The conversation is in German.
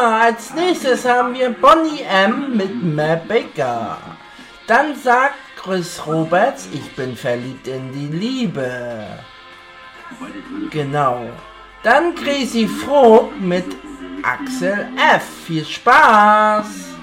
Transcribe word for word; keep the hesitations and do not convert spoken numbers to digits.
als nächstes haben wir Bonnie M. mit Mabeka. Dann sagt Chris Roberts, ich bin verliebt in die Liebe. Genau. Dann Crazy Frog mit Axel F. Viel Spaß!